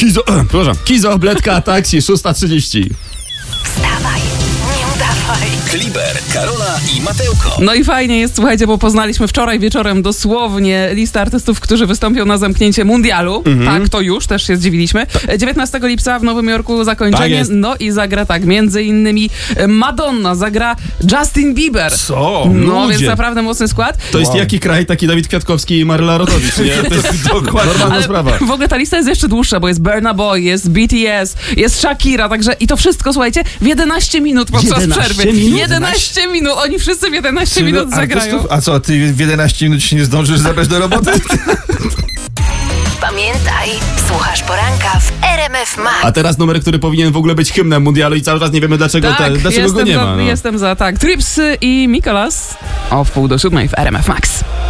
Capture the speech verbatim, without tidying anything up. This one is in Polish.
Kizo, proszę. Kizo, Bledka, taksi, szósta trzydzieści. Wstawaj, nie udawaj. Kliber, Karola i Mateuko. No i fajnie jest, słuchajcie, bo poznaliśmy wczoraj wieczorem dosłownie listę artystów, którzy wystąpią na zamknięcie mundialu. Mhm. Tak, to już, też się zdziwiliśmy. dziewiętnastego lipca w Nowym Jorku zakończenie. Tak no i zagra tak, między innymi Madonna, zagra Justin Bieber. Co? No, Ludzie. więc naprawdę mocny skład. To jest wow. Jaki kraj, taki Dawid Kwiatkowski i Maryla Rodowicz, nie? To jest dokładnie normalna Ale sprawa. w ogóle ta lista jest jeszcze dłuższa, bo jest Burna Boy, jest B T S, jest Shakira, także i to wszystko, słuchajcie, w jedenaście minut podczas jedenaście przerwy. minut? jedenaście minut, oni wszyscy w jedenaście minut zagrają. A co, ty w jedenaście minut się nie zdążysz zabrać do roboty? Pamiętaj, słuchasz poranka w R M F Max. A teraz numer, który powinien w ogóle być hymnem mundialu i cały czas nie wiemy dlaczego, Tak, te, dlaczego go jestem nie za, ma. No. Jestem za, tak. Trips i Mikolas o wpół do siódmej w R M F Max.